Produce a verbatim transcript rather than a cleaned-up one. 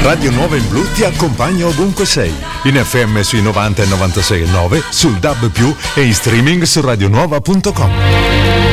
Radio Nuova in Blu ti accompagna ovunque sei, in F M sui novanta e novantasei e nove, sul D A B più, e in streaming su radionuova punto com.